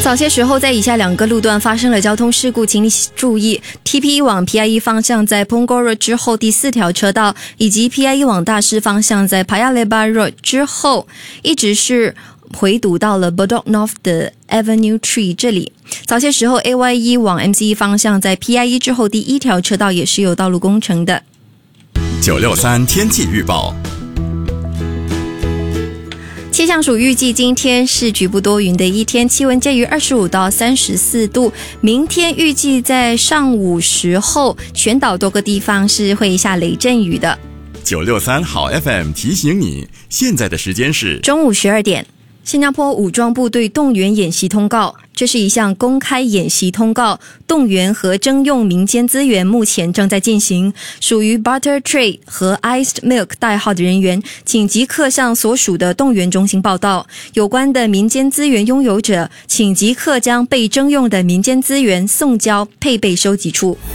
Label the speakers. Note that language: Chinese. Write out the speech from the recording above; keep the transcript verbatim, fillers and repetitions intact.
Speaker 1: 早些时候在以下两个路段发生了交通事故，请你注意 T P E 往 P I E 方向在 Punggol Road 之后第四条车道，以及 P I E 往大师方向在 Paya Lebar Road 之后一直是回堵到了 Bedok North 的 Avenue Tree 这里。早些时候 A Y E 往 M C E 方向在 P I E 之后第一条车道也是有道路工程的。
Speaker 2: 九六三天气预报。
Speaker 1: 气象署预计今天是局部多云的一天，气温介于二十五到三十四度。明天预计在上午时候，全岛多个地方是会下雷阵雨的。
Speaker 2: 九六三好 F M 提醒你，现在的时间是
Speaker 1: 中午十二点。新加坡武装部队动员演习通告，这是一项公开演习通告，动员和征用民间资源目前正在进行。属于 Butter Trade 和 Iced Milk 代号的人员，请即刻向所属的动员中心报到。有关的民间资源拥有者，请即刻将被征用的民间资源送交配备收集处。